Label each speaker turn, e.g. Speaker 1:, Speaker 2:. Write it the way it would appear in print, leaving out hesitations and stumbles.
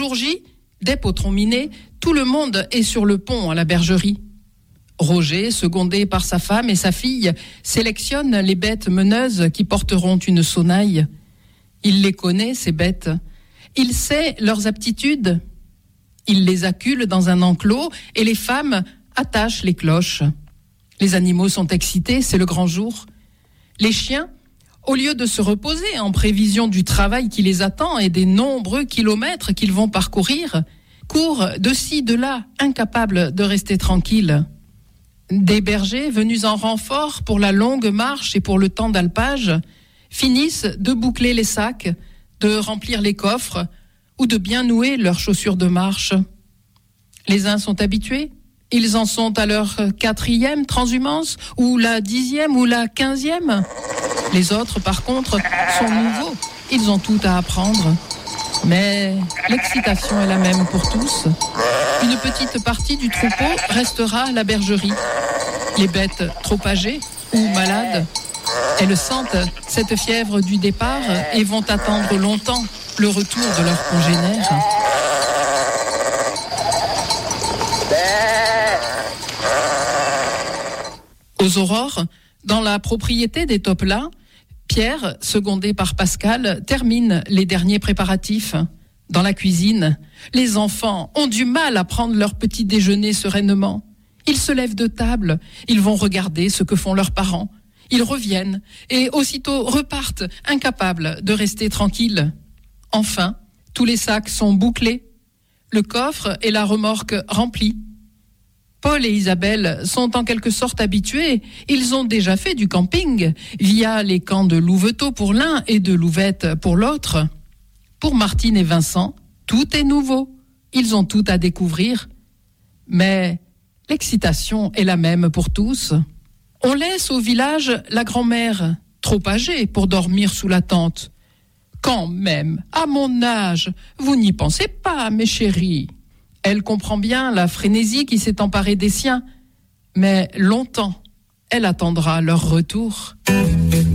Speaker 1: jour J, dès Potron-Minet, tout le monde est sur le pont à la bergerie. Roger, secondé par sa femme et sa fille, sélectionne les bêtes meneuses qui porteront une sonnaille. Il les connaît, ces bêtes. Il sait leurs aptitudes. Il les accule dans un enclos et les femmes attachent les cloches. Les animaux sont excités, c'est le grand jour. Les chiens, au lieu de se reposer en prévision du travail qui les attend et des nombreux kilomètres qu'ils vont parcourir, courent de ci, de là, incapables de rester tranquilles. Des bergers venus en renfort pour la longue marche et pour le temps d'alpage finissent de boucler les sacs, de remplir les coffres ou de bien nouer leurs chaussures de marche. Les uns sont habitués, ils en sont à leur 4e transhumance ou la 10e ou la 15e. Les autres, par contre, sont nouveaux, ils ont tout à apprendre. Mais l'excitation est la même pour tous. Une petite partie du troupeau restera à la bergerie. Les bêtes trop âgées ou malades, elles sentent cette fièvre du départ et vont attendre longtemps le retour de leurs congénères. Aux aurores, dans la propriété des Toplas, Pierre, secondé par Pascal, termine les derniers préparatifs. Dans la cuisine, les enfants ont du mal à prendre leur petit déjeuner sereinement. Ils se lèvent de table, ils vont regarder ce que font leurs parents. Ils reviennent et aussitôt repartent, incapables de rester tranquilles. Enfin, tous les sacs sont bouclés, le coffre et la remorque remplis. Paul et Isabelle sont en quelque sorte habitués. Ils ont déjà fait du camping via les camps de Louveteaux pour l'un et de Louvette pour l'autre. Pour Martine et Vincent, tout est nouveau. Ils ont tout à découvrir. Mais l'excitation est la même pour tous. On laisse au village la grand-mère, trop âgée pour dormir sous la tente. Quand même, à mon âge, vous n'y pensez pas, mes chéris. Elle comprend bien la frénésie qui s'est emparée des siens, mais longtemps, elle attendra leur retour.